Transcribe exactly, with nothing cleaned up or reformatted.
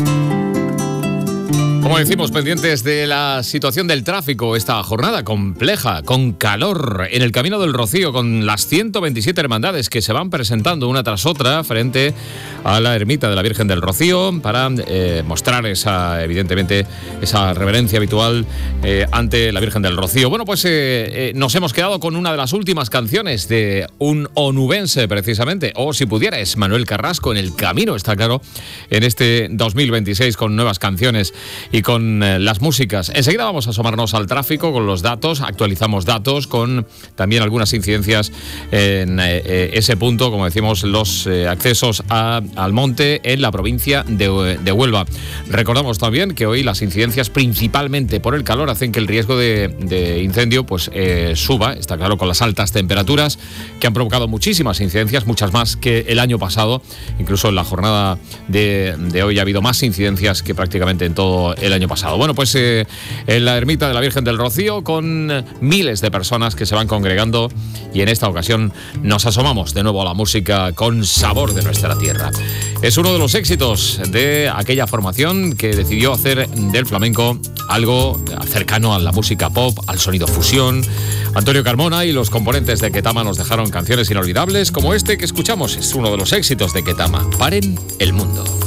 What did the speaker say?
Como decimos, pendientes de la situación del tráfico, esta jornada compleja, con calor, en el Camino del Rocío, con las ciento veintisiete hermandades que se van presentando una tras otra frente a la ermita de la Virgen del Rocío para eh, mostrar esa, evidentemente, esa reverencia habitual eh, ante la Virgen del Rocío. Bueno, pues eh, eh, nos hemos quedado con una de las últimas canciones de un onubense, precisamente, o si pudiera, es Manuel Carrasco, en el camino, está claro, en este dos mil veintiséis, con nuevas canciones y con eh, las músicas. Enseguida vamos a asomarnos al tráfico con los datos, actualizamos datos con también algunas incidencias en eh, ese punto, como decimos, los eh, accesos a, al monte en la provincia de, de Huelva. Recordamos también que hoy las incidencias, principalmente por el calor, hacen que el riesgo de, de incendio pues eh, suba, está claro, con las altas temperaturas que han provocado muchísimas incidencias, muchas más que el año pasado. Incluso en la jornada de, de hoy ha habido más incidencias que prácticamente en todo el año pasado. Bueno, pues eh, en la ermita de la Virgen del Rocío, con miles de personas que se van congregando, y en esta ocasión nos asomamos de nuevo a la música con sabor de nuestra tierra. Es uno de los éxitos de aquella formación que decidió hacer del flamenco algo cercano a la música pop, al sonido fusión. Antonio Carmona y los componentes de Ketama nos dejaron canciones inolvidables como este que escuchamos. Es uno de los éxitos de Ketama, Paren el Mundo.